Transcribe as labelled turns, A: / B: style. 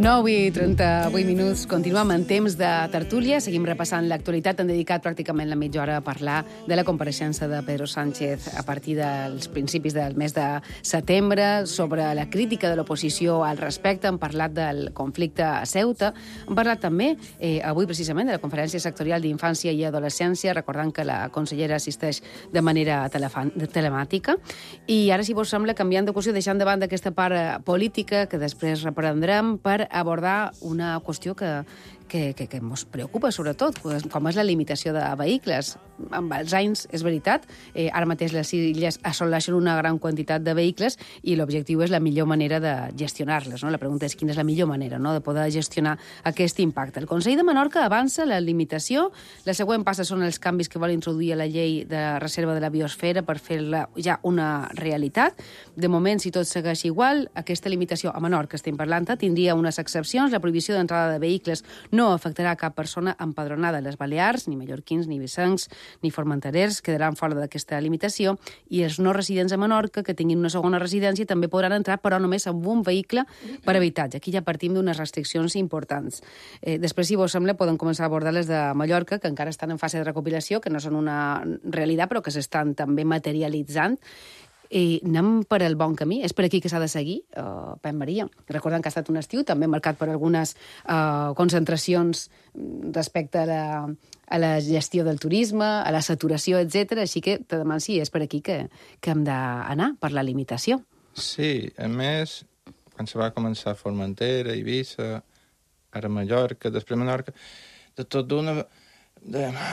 A: 9:38. Continuem en temps de tertúlia. Seguim repassant l'actualitat. Hem dedicat pràcticament la mitja hora a parlar de la compareixença de Pedro Sánchez a partir dels principis del mes de setembre, sobre la crítica de l'oposició al respecte. Hem parlat del conflicte a Ceuta. Hem parlat també, avui precisament, de la conferència sectorial d'infància i adolescència, recordant que la consellera assisteix de manera telemàtica. I ara, si vos sembla, canviant de qüestió, deixant de banda aquesta part política, que després reprendrem, per abordar una qüestió que ens preocupa, sobretot, com és la limitació de vehicles. Amb els anys, és veritat, ara mateix les illes assoleixen una gran quantitat de vehicles i l'objectiu és la millor manera de gestionar-les. No? La pregunta és quina és la millor manera, no?, de poder gestionar aquest impacte. El Consell de Menorca avança la limitació. La següent passa són els canvis que vol introduir a la llei de reserva de la biosfera per fer-la ja una realitat. De moment, si tot segueix igual, aquesta limitació a Menorca, estem parlant, tindria unes excepcions. La prohibició d'entrada de vehicles no afectarà cap persona empadronada a les Balears, ni mallorquins, ni vicencs, ni formenterers quedaran fora d'aquesta limitació, i els no residents a Menorca que tinguin una segona residència també podran entrar, però només amb un vehicle per habitatge. Aquí ja partim d'unes restriccions importants. Després, si vos sembla, podem començar a abordar les de Mallorca, que encara estan en fase de recopilació, que no són una realitat, però que s'estan també materialitzant. I anem per el bon camí. És per aquí que s'ha de seguir, Pep Maria. Recordem que ha estat un estiu també marcat per algunes concentracions respecte a la gestió del turisme, a la saturació, etc. Així que te demano si és per aquí que hem d'anar, per la limitació.
B: Sí, a més, quan se va començar a Formentera, Eivissa, ara Mallorca, després Menorca, de tot d'una...